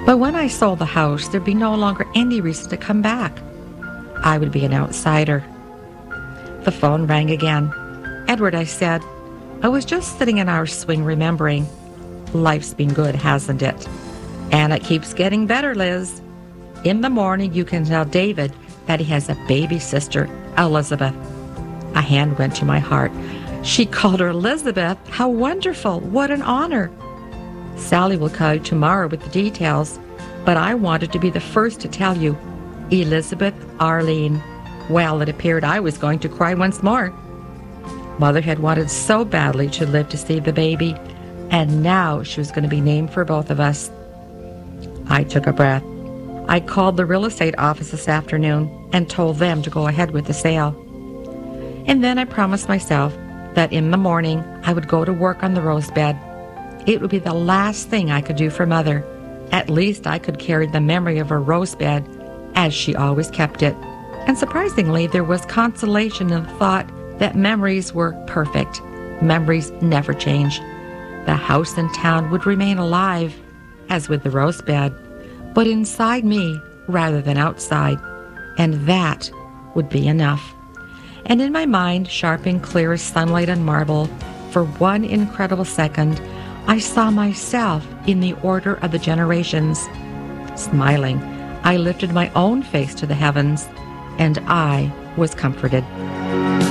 But when I sold the house, there'd be no longer any reason to come back. I would be an outsider. The phone rang again. "Edward," I said. I was just sitting in our swing remembering. Life's been good, hasn't it? And it keeps getting better, Liz. In the morning, you can tell David that he has a baby sister, Elizabeth. A hand went to my heart. She called her Elizabeth. How wonderful. What an honor. Sally will call you tomorrow with the details, but I wanted to be the first to tell you. Elizabeth Arlene. Well, it appeared I was going to cry once more. Mother had wanted so badly to live to see the baby, and now she was going to be named for both of us. I took a breath. I called the real estate office this afternoon and told them to go ahead with the sale. And then I promised myself that in the morning I would go to work on the rose bed. It would be the last thing I could do for Mother. At least I could carry the memory of her rose bed as she always kept it. And surprisingly, there was consolation in the thought that memories were perfect. Memories never change. The house in town would remain alive, as with the rose bed, but inside me rather than outside. And that would be enough. And in my mind, sharp and clear as sunlight on marble, for one incredible second, I saw myself in the order of the generations. Smiling, I lifted my own face to the heavens, and I was comforted.